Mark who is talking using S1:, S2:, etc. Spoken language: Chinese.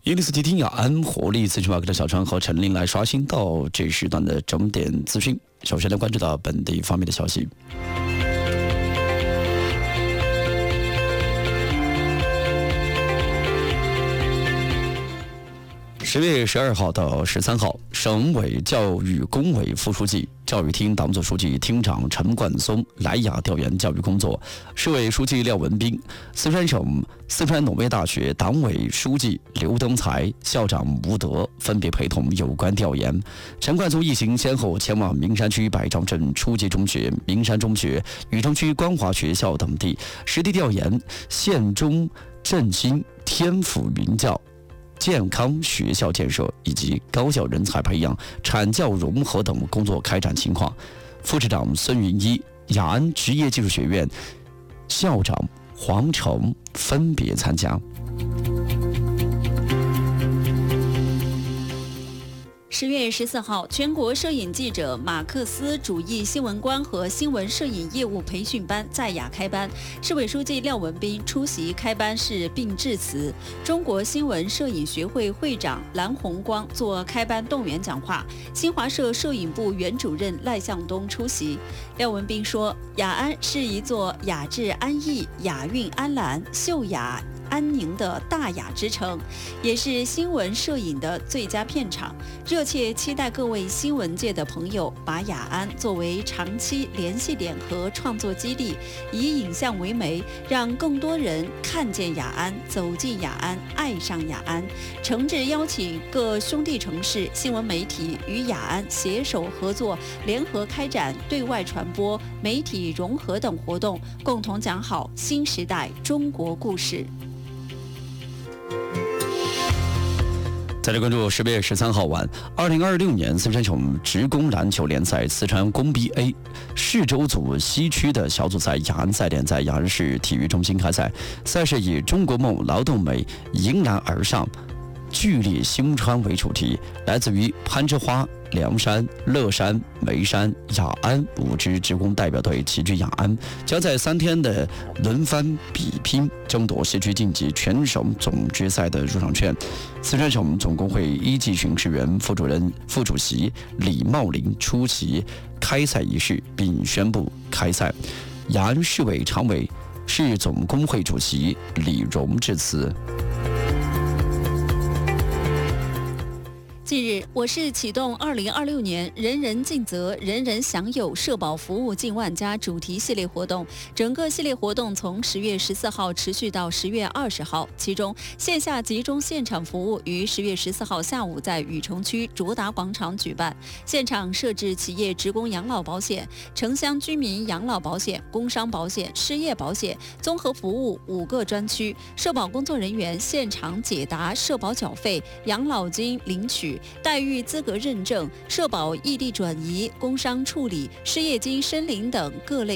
S1: 伊利斯提听雅安活力资讯网的小川和陈琳来刷新到这时段的整点资讯。首先来关注到本地方面的消息。10月12号到13号，省委教育工委副书记、教育厅党组书记、厅长陈冠松来雅调研教育工作，市委书记廖文斌、四川省四川农业大学党委书记刘登才、校长吴德分别陪同有关调研。陈冠松一行先后前往名山区百丈镇初级中学、名山中学、禹城区光华学校等地，实地调研县中振兴天府云教健康学校建设以及高校人才培养、产教融合等工作开展情况。副市长孙云一、雅安职业技术学院校长黄成分别参加。
S2: 10月14号，全国摄影记者马克思主义新闻观和新闻摄影业务培训班在雅开班，市委书记廖文斌出席开班式并致辞。中国新闻摄影学会会长蓝红光做开班动员讲话，新华社摄影部原主任赖向东出席。廖文斌说，雅安是一座雅致安逸、雅韵安澜、秀雅安宁的大雅之城，也是新闻摄影的最佳片场。热切期待各位新闻界的朋友把雅安作为长期联系点和创作基地，以影像为媒，让更多人看见雅安、走进雅安、爱上雅安。诚挚邀请各兄弟城市新闻媒体与雅安携手合作，联合开展对外传播、媒体融合等活动，共同讲好新时代中国故事。
S1: 再来关注10月13号晚，2026年四川省职工篮球联赛四川工 B A 市州组西区的小组赛雅安赛点在雅安市体育中心开赛，赛事以中国梦、劳动美、迎难而上、剧烈兴川为主题，来自于攀枝花、凉山、乐山、眉山、雅安5支职工代表队齐聚雅安，将在3天的轮番比拼争夺西区晋级全省总决赛的入场券。四川省总工会一级巡视员副主席李茂林出席开赛仪式并宣布开赛。雅安市委常委、市总工会主席李荣致辞。
S2: 近日，我市启动2026年人人尽责、人人享有社保服务近万家主题系列活动。整个系列活动从10月14号持续到10月20号，其中线下集中现场服务于10月14号下午在禹城区卓达广场举办，现场设置企业职工养老保险、城乡居民养老保险、工伤保险、失业保险综合服务5个专区，社保工作人员现场解答社保缴费、养老金领取、待遇资格认证、社保异地转移、工伤处理、失业金申领等各类